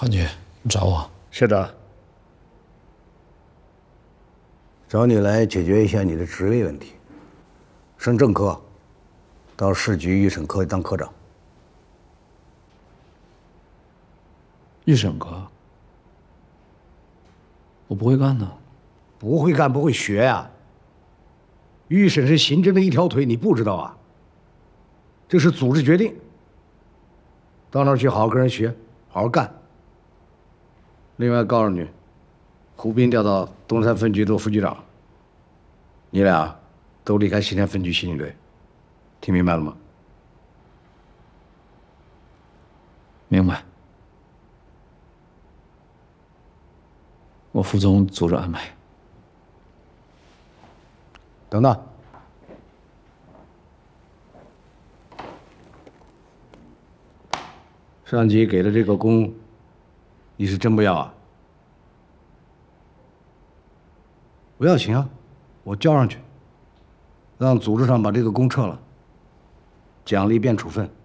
韩局，你找我？ 是的， 找你来解决一下你的职位问题。升正科，到市局预审科当科长。 预审科？我不会干呢。 不会干不会学呀。预审是刑侦的一条腿，你不知道啊？这是组织决定。到那儿去好好跟人学，好好干。另外告诉你，胡斌调到东山分局做副局长，你俩都离开西山分局刑警队，听明白了吗？ 明白。我服从组织安排。 等等，上级给的这个功，你是真不要啊？不要行啊，我交上去，让组织上把这个功撤了，奖励变处分。